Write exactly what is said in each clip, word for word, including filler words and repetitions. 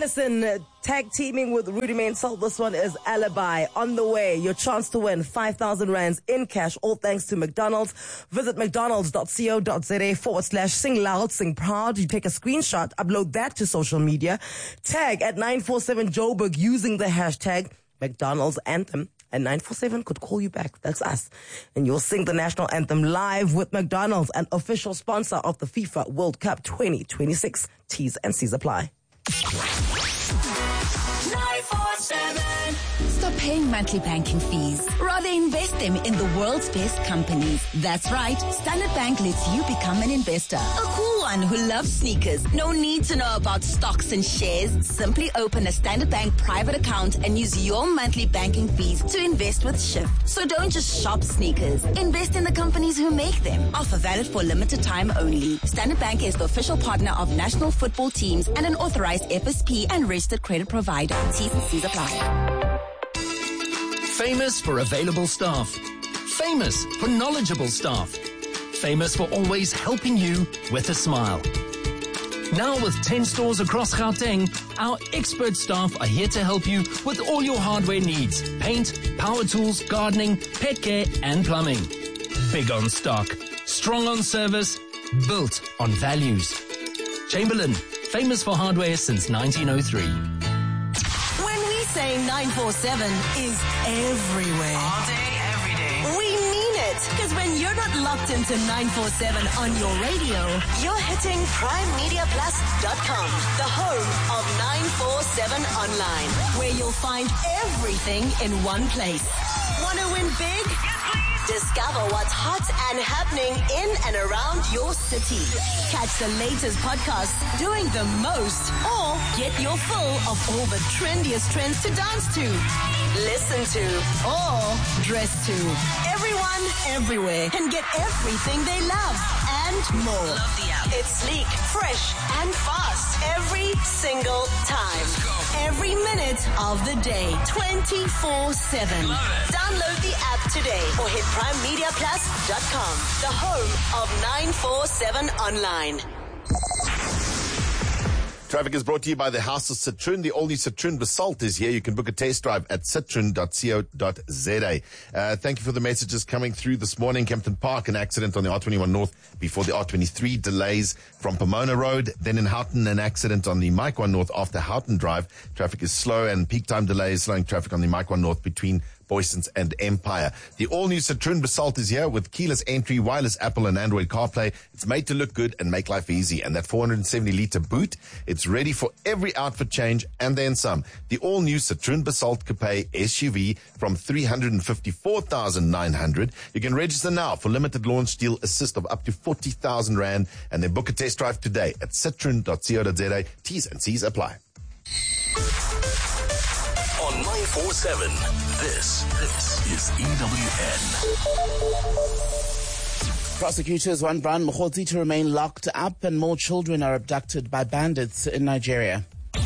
Hennessy tag teaming with Rudy Mansell. This one is Alibi. On the way, your chance to win five thousand rands in cash, all thanks to McDonald's. Visit mcdonalds.co.za forward slash sing loud, sing proud. You take a screenshot, upload that to social media, tag at nine four seven Joburg using the hashtag McDonald's Anthem. And nine four seven could call you back. That's us. And you'll sing the national anthem live with McDonald's, an official sponsor of the FIFA World Cup twenty twenty-six. T's and C's apply. nine four seven. Stop paying monthly banking fees. Rather invest them in the world's best companies. That's right. Standard Bank lets you become an investor. A cool one who loves sneakers. No need to know about stocks and shares. Simply open a Standard Bank private account and use your monthly banking fees to invest with Shift. So don't just shop sneakers. Invest in the companies who make them. Offer valid for limited time only. Standard Bank is the official partner of national football teams and an authorized F S P and registered credit provider. T's and C's apply. Famous for available staff. Famous for knowledgeable staff. Famous for always helping you with a smile. Now with ten stores across Gauteng, our expert staff are here to help you with all your hardware needs. Paint, power tools, gardening, pet care and plumbing. Big on stock, strong on service, built on values. Chamberlain, famous for hardware since nineteen oh three. Saying nine four seven is everywhere. All day, every day. We mean it. Because when you're not locked into nine four seven on your radio, you're hitting prime media plus dot com, the home of nine four seven online, where you'll find everything in one place. Want to win big? Discover what's hot and happening in and around your city. Catch the latest podcasts doing the most, or get your fill of all the trendiest trends to dance to, listen to, or dress to. Everyone, everywhere can get everything they love and more. Love the app. It's sleek, fresh, and fast every single time. Every minute of the day, twenty-four seven. Download the app today or hit prime media plus dot com, the home of nine four seven online. Traffic is brought to you by the House of Citroen. The all-new Citroen Basalt is here. You can book a test drive at citroen dot co dot za. Uh, thank you for the messages coming through this morning. Kempton Park, an accident on the R twenty-one North before the R twenty-three. Delays from Pomona Road. Then in Houghton, an accident on the Mike one North after Houghton Drive. Traffic is slow and peak time delays slowing traffic on the Mike one North between Boysons and Empire. The all-new Citroen Basalt is here with keyless entry, wireless Apple and Android CarPlay. It's made to look good and make life easy. And that four hundred seventy litre boot, it's ready for every outfit change and then some. The all-new Citroen Basalt Coupe S U V from three hundred fifty-four thousand nine hundred. You can register now for limited launch deal assist of up to forty thousand rand and then book a test drive today at citroen dot co dot za. T's and C's apply. On nine four seven, this, this is E W N. Prosecutors want Brown Mokgotsi to remain locked up and more children are abducted by bandits in Nigeria.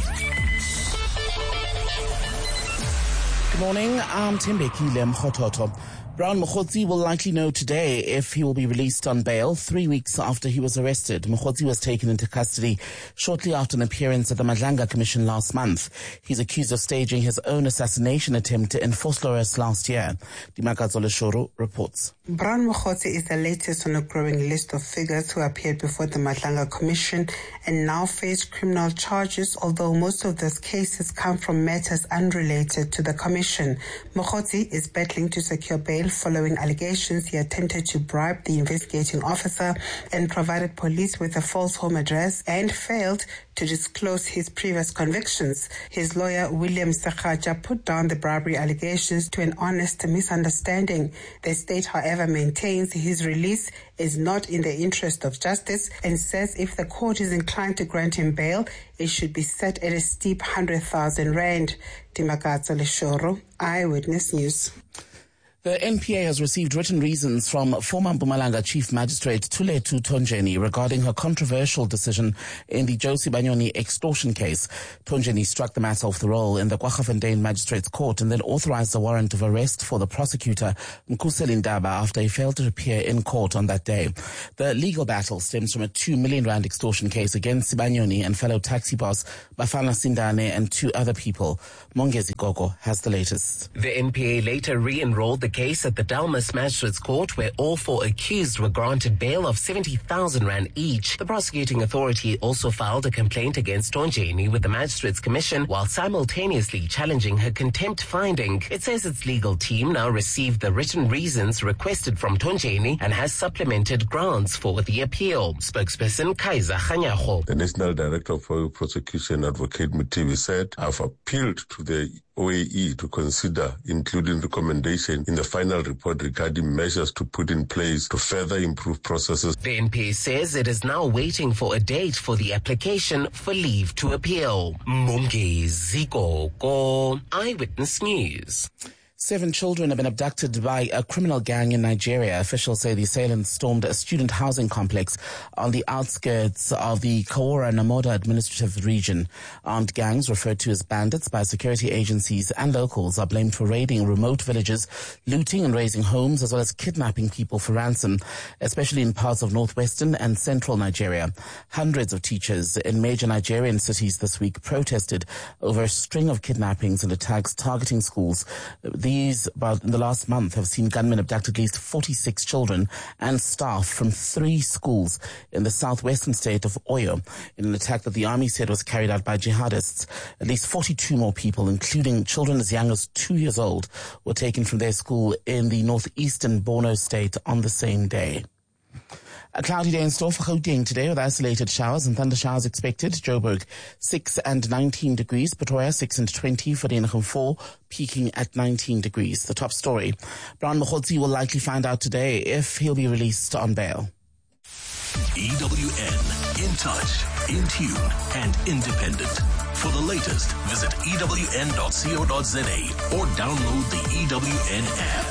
Good morning, I'm Tembekile Mkhototo. Brown Mokgotsi will likely know today if he will be released on bail three weeks after he was arrested. Mokgotsi was taken into custody shortly after an appearance at the Madlanga Commission last month. He's accused of staging his own assassination attempt in Vosloorus last year. Dimakazo Leshoro reports. Brown Mokgotsi is the latest on a growing list of figures who appeared before the Madlanga Commission and now face criminal charges, although most of those cases come from matters unrelated to the commission. Mokgotsi is battling to secure bail following allegations he attempted to bribe the investigating officer and provided police with a false home address and failed to disclose his previous convictions. His lawyer, William Sekhaja, put down the bribery allegations to an honest misunderstanding. The state, however, maintains his release is not in the interest of justice and says if the court is inclined to grant him bail, it should be set at a steep one hundred thousand rand. Dimakazo Leshoro, Eyewitness News. The N P A has received written reasons from former Mpumalanga Chief Magistrate Thulethu Thonjeni regarding her controversial decision in the Josie Banyoni extortion case. Thonjeni struck the matter off the roll in the KwaGafontein Magistrates Court and then authorized a warrant of arrest for the prosecutor, Mkhuseli Ndaba, after he failed to appear in court on that day. The legal battle stems from a two million rand extortion case against Sibanyoni and fellow taxi boss Bafana Sindane and two other people. Mongezi Gogo has the latest. The N P A later re-enrolled the case at the Dalmas Magistrates Court, where all four accused were granted bail of seventy thousand rand each. The prosecuting authority also filed a complaint against Thonjeni with the Magistrates Commission while simultaneously challenging her contempt finding. It says its legal team now received the written reasons requested from Thonjeni and has supplemented grounds for the appeal. Spokesperson Kaiser Khanyago. The National Director of Oil Prosecution, Advocate Mutivi, said, I've appealed to the O A E to consider including recommendation in the final report regarding measures to put in place to further improve processes. The N P A says it is now waiting for a date for the application for leave to appeal. Mongezi Gogo, Eyewitness News. Seven children have been abducted by a criminal gang in Nigeria. Officials say the assailants stormed a student housing complex on the outskirts of the Kawora Namoda administrative region. Armed gangs, referred to as bandits by security agencies and locals, are blamed for raiding remote villages, looting and razing homes, as well as kidnapping people for ransom, especially in parts of northwestern and central Nigeria. Hundreds of teachers in major Nigerian cities this week protested over a string of kidnappings and attacks targeting schools. These, about in the last month, have seen gunmen abduct at least forty-six children and staff from three schools in the southwestern state of Oyo in an attack that the army said was carried out by jihadists. At least forty-two more people, including children as young as two years old, were taken from their school in the northeastern Borno state on the same day. A cloudy day in store for Gauteng today with isolated showers and thunder showers expected. Joburg, six and nineteen degrees. Pretoria, six and twenty. Vereeniging, four, peaking at nineteen degrees. The top story. Brown Mokgotsi will likely find out today if he'll be released on bail. E W N, in touch, in tune, and independent. For the latest, visit E W N dot co dot za or download the E W N app.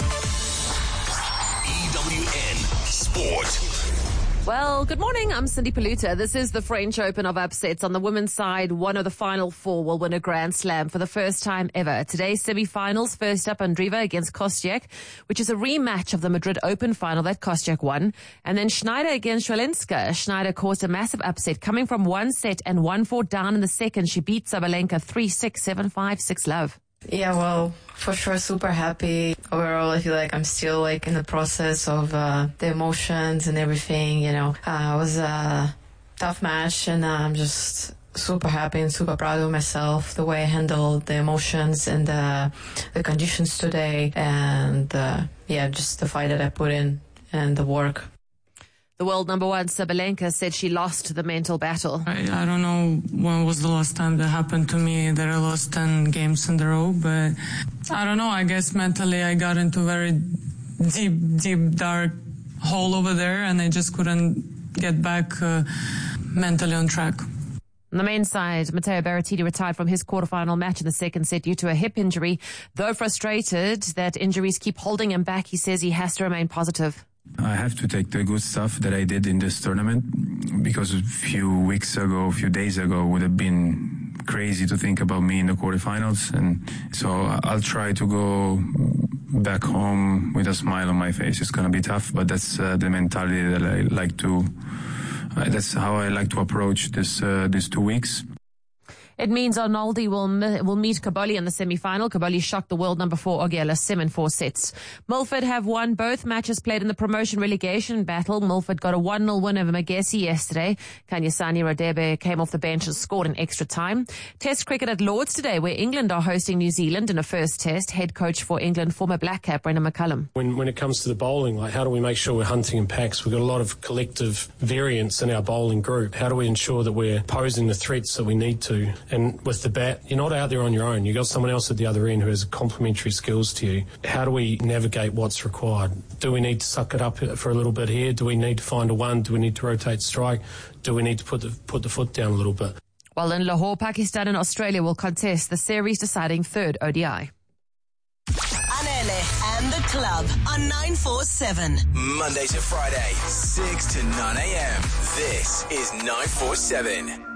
E W N Sport. Well, good morning. I'm Cindy Paluta. This is the French Open of upsets. On the women's side, one of the final four will win a Grand Slam for the first time ever. Today's semi-finals, first up, Andreeva against Kostyuk, which is a rematch of the Madrid Open final that Kostyuk won. And then Schneider against Swialinska. Schneider caused a massive upset, coming from one set and one four down in the second. She beat Sabalenka three six, seven five, six love. Yeah, well, for sure, super happy. Overall, I feel like I'm still like in the process of uh, the emotions and everything, you know. Uh, it was a tough match and uh, I'm just super happy and super proud of myself, the way I handled the emotions and uh, the conditions today and uh, yeah, just the fight that I put in and the work. The world number one, Sabalenka, said she lost the mental battle. I, I don't know when was the last time that happened to me that I lost ten games in a row, but I don't know. I guess mentally I got into a very deep, deep, dark hole over there, and I just couldn't get back uh, mentally on track. On the men's side, Matteo Berrettini retired from his quarterfinal match in the second set due to a hip injury. Though frustrated that injuries keep holding him back, he says he has to remain positive. I have to take the good stuff that I did in this tournament, because a few weeks ago, a few days ago, would have been crazy to think about me in the quarterfinals. And so I'll try to go back home with a smile on my face. It's going to be tough, but that's uh, the mentality that I like to, uh, that's how I like to approach this, uh, these two weeks. It means Arnoldi will will meet Kaboli in the semi-final. Kaboli shocked the world number four Augie Aliassime in four sets. Milford have won both matches played in the promotion relegation battle. Milford got a one nil win over Magesi yesterday. Kanyasani Radebe came off the bench and scored in extra time. Test cricket at Lords today, where England are hosting New Zealand in a first test. Head coach for England, former Black Cap, Brendan McCullum. When, when it comes to the bowling, like how do we make sure we're hunting in packs? We've got a lot of collective variance in our bowling group. How do we ensure that we're posing the threats that we need to? And with the bat, you're not out there on your own. You've got someone else at the other end who has complementary skills to you. How do we navigate what's required? Do we need to suck it up for a little bit here? Do we need to find a one? Do we need to rotate strike? Do we need to put the, put the foot down a little bit? While in Lahore, Pakistan and Australia will contest the series deciding third O D I. Anele Sibongile and the club on nine four seven. Monday to Friday, six to nine a.m. This is nine four seven.